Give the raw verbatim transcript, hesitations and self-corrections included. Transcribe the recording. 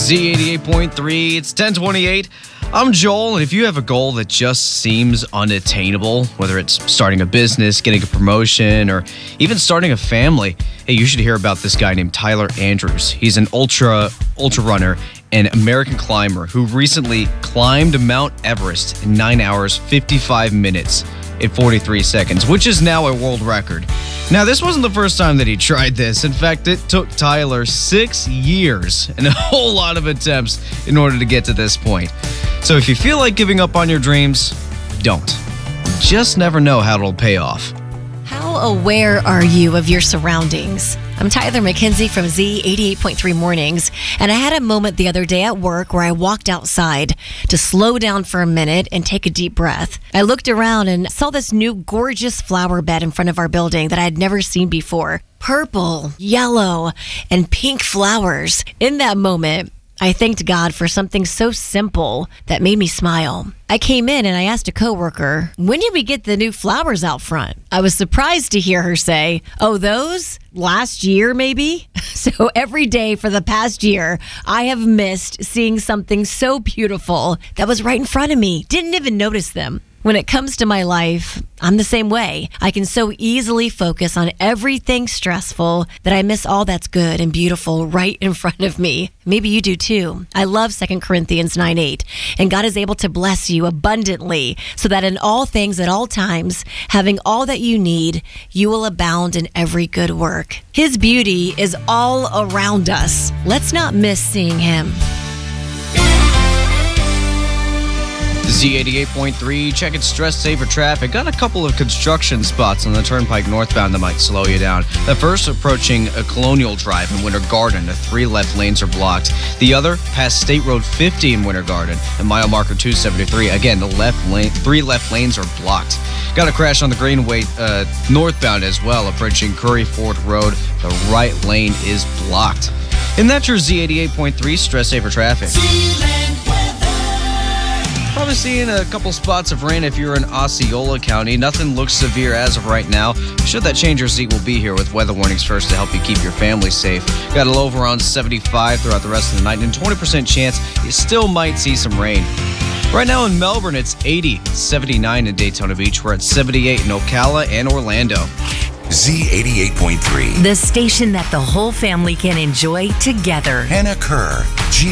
Z eighty-eight point three, it's ten twenty-eight. I'm Joel, and if you have a goal that just seems unattainable, whether it's starting a business, getting a promotion, or even starting a family, hey, you should hear about this guy named Tyler Andrews. He's an ultra, ultra runner and American climber who recently climbed Mount Everest in nine hours, fifty-five minutes and forty-three seconds, which is now a world record. Now, this wasn't the first time that he tried this. In fact, it took Tyler six years and a whole lot of attempts in order to get to this point. So if you feel like giving up on your dreams, don't. You just never know how it'll pay off. How aware are you of your surroundings? I'm Tyler McKenzie from Z eighty-eight point three Mornings, and I had a moment the other day at work where I walked outside to slow down for a minute and take a deep breath. I looked around and saw this new gorgeous flower bed in front of our building that I had never seen before. Purple, yellow, and pink flowers. In that moment, I thanked God for something so simple that made me smile. I came in and I asked a coworker, when did we get the new flowers out front? I was surprised to hear her say, oh, those? Last year, maybe? So every day for the past year, I have missed seeing something so beautiful that was right in front of me. Didn't even notice them. When it comes to my life, I'm the same way. I can so easily focus on everything stressful that I miss all that's good and beautiful right in front of me. Maybe you do too. I love Second Corinthians nine eight, and God is able to bless you abundantly so that in all things at all times, having all that you need, you will abound in every good work. His beauty is all around us. Let's not miss seeing Him. Z eighty-eight point three, checking stress saver traffic. Got a couple of construction spots on the Turnpike northbound that might slow you down. The first approaching a Colonial Drive in Winter Garden. The three left lanes are blocked. The other past State Road fifty in Winter Garden and mile marker two seventy-three. Again, the left lane, three left lanes are blocked. Got a crash on the Greenway uh, northbound as well, approaching Curry Ford Road. The right lane is blocked. And that's your Z eighty-eight point three stress saver traffic. Probably seeing a couple spots of rain if you're in Osceola County. Nothing looks severe as of right now. Should that change, your Z will be here with weather warnings first to help you keep your family safe. Got a low of around seventy-five throughout the rest of the night, and twenty percent chance you still might see some rain. Right now in Melbourne, it's eighty, seventy-nine in Daytona Beach. We're at seventy-eight in Ocala and Orlando. Z eighty-eight point three. The station that the whole family can enjoy together. Hannah Kerr, G